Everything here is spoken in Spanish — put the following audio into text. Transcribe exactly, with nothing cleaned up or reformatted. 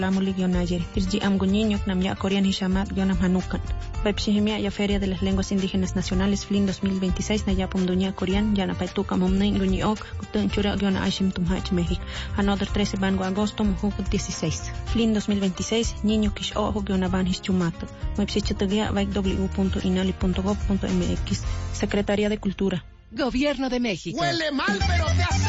Lamuli Guionayer, Irji Amguñiño, Namya Corean Hishamat, Guionam Hanukan. Pepshihimia y Feria de las Lenguas Indígenas Nacionales, Flin dos mil veintiséis, Nayapum Duña Corean, Yana Paituca Momnein, Luñiok, Kutunchura, Guiona Ashim Tumhach, México. Another trece Bango Agosto, Mujuku dieciséis. Flin dos mil veintiséis, Niño Kish Ojo, Guiona Ban Hischumato. Websichutugia, w punto inali punto gov punto m x. Secretaría de Cultura. Gobierno de México. Huele mal, pero te hace